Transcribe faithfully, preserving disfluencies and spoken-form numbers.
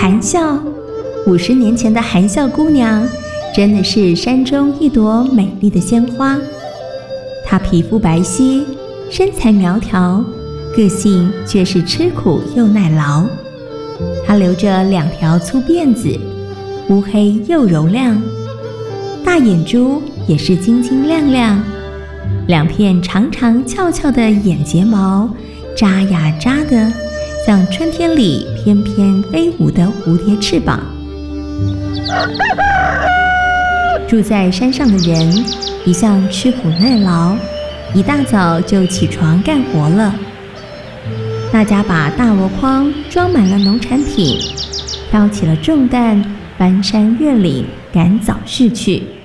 含笑，五十年前的含笑姑娘，真的是山中一朵美丽的鲜花。她皮肤白皙，身材苗条，个性却是吃苦又耐劳。她留着两条粗辫子，乌黑又柔亮，大眼珠也是晶晶亮亮，两片长长翘翘的眼睫毛扎呀扎的，像春天里翩翩飞舞的蝴蝶翅膀。住在山上的人一向吃苦耐劳，一大早就起床干活了。大家把大箩筐装满了农产品，挑起了重担，翻山越岭赶早市去。